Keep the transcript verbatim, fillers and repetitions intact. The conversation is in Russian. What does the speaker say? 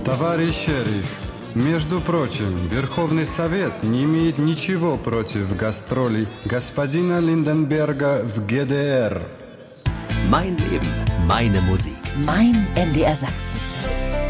Товарищ шериф, между прочим, Верховный Совет не имеет ничего против гастролей господина Линденберга в Г D R. Mein Leben, meine Musik. Mein M D R Sachsen.